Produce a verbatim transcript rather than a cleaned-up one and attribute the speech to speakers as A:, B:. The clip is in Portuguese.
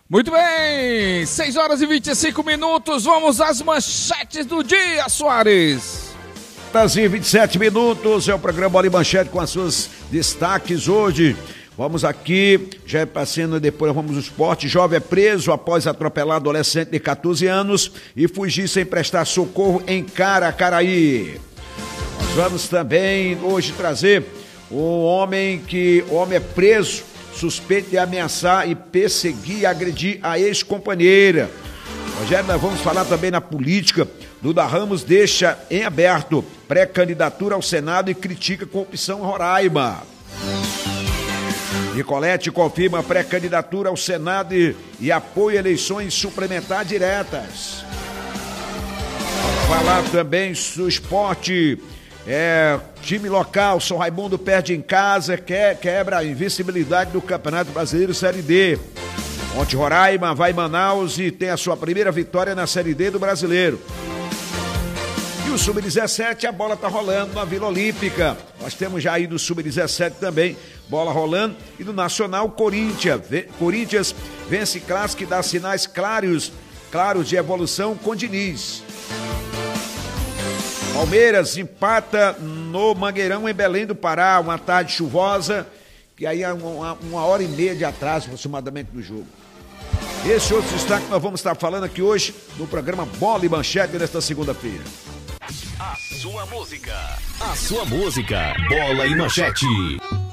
A: Muito bem, seis horas e vinte e cinco minutos, vamos às manchetes do dia, Soares.
B: E vinte e sete minutos, é o programa Bola e Manchete com as suas destaques hoje. Vamos aqui, já é passando, depois vamos no esporte. Jovem é preso após atropelar adolescente de quatorze anos e fugir sem prestar socorro em Caracaraí. Nós vamos também hoje trazer um homem que, o homem é preso, suspeito de ameaçar e perseguir e agredir a ex-companheira. Rogério, nós vamos falar também na política. Duda Ramos deixa em aberto pré-candidatura ao Senado e critica corrupção em Roraima. Nicolete confirma pré-candidatura ao Senado e, e apoia eleições suplementar diretas. Vamos falar também do esporte. É, time local, São Raimundo perde em casa, que, quebra a invencibilidade do Campeonato Brasileiro Série D. Ontem Roraima vai em Manaus e tem a sua primeira vitória na Série D do Brasileiro. E o sub dezessete, a bola tá rolando na Vila Olímpica. Nós temos já aí do sub dezessete também, bola rolando. E do Nacional, Corinthians. Corinthians vence clássico e dá sinais claros, claros de evolução com Diniz. Palmeiras empata no Mangueirão, em Belém do Pará, uma tarde chuvosa, que aí é uma, uma hora e meia de atraso aproximadamente do jogo. Esse outro destaque nós vamos estar falando aqui hoje no programa Bola e Manchete nesta segunda-feira.
C: A sua música, a sua música, Bola e Manchete.